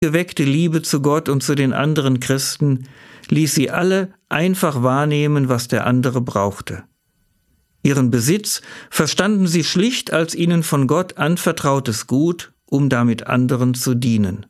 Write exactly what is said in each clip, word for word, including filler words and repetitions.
geweckte Liebe zu Gott und zu den anderen Christen ließ sie alle einfach wahrnehmen, was der andere brauchte. Ihren Besitz verstanden sie schlicht als ihnen von Gott anvertrautes Gut, um damit anderen zu dienen.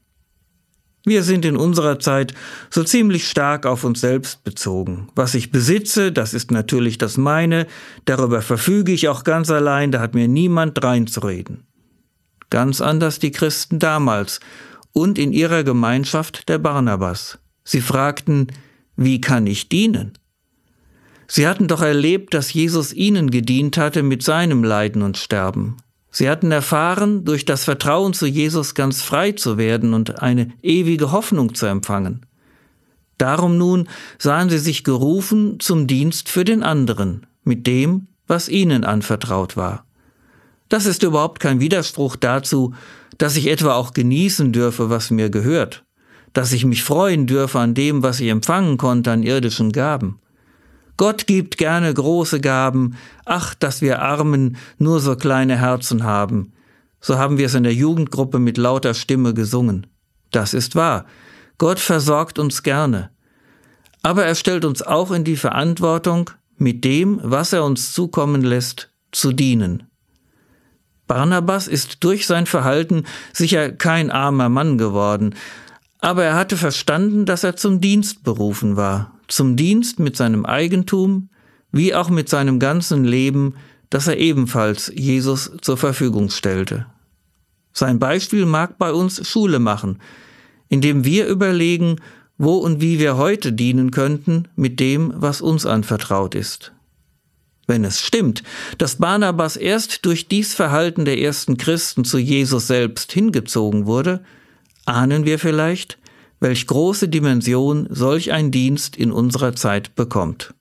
Wir sind in unserer Zeit so ziemlich stark auf uns selbst bezogen. Was ich besitze, das ist natürlich das meine, darüber verfüge ich auch ganz allein, da hat mir niemand reinzureden. Ganz anders die Christen damals und in ihrer Gemeinschaft der Barnabas. Sie fragten, wie kann ich dienen? Sie hatten doch erlebt, dass Jesus ihnen gedient hatte mit seinem Leiden und Sterben. Sie hatten erfahren, durch das Vertrauen zu Jesus ganz frei zu werden und eine ewige Hoffnung zu empfangen. Darum nun sahen sie sich gerufen zum Dienst für den anderen, mit dem, was ihnen anvertraut war. Das ist überhaupt kein Widerspruch dazu, dass ich etwa auch genießen dürfe, was mir gehört, dass ich mich freuen dürfe an dem, was ich empfangen konnte an irdischen Gaben. Gott gibt gerne große Gaben, ach, dass wir Armen nur so kleine Herzen haben. So haben wir es in der Jugendgruppe mit lauter Stimme gesungen. Das ist wahr, Gott versorgt uns gerne. Aber er stellt uns auch in die Verantwortung, mit dem, was er uns zukommen lässt, zu dienen. Barnabas ist durch sein Verhalten sicher kein armer Mann geworden, aber er hatte verstanden, dass er zum Dienst berufen war, zum Dienst mit seinem Eigentum, wie auch mit seinem ganzen Leben, das er ebenfalls Jesus zur Verfügung stellte. Sein Beispiel mag bei uns Schule machen, indem wir überlegen, wo und wie wir heute dienen könnten mit dem, was uns anvertraut ist. Wenn es stimmt, dass Barnabas erst durch dies Verhalten der ersten Christen zu Jesus selbst hingezogen wurde, ahnen wir vielleicht, welch große Dimension solch ein Dienst in unserer Zeit bekommt.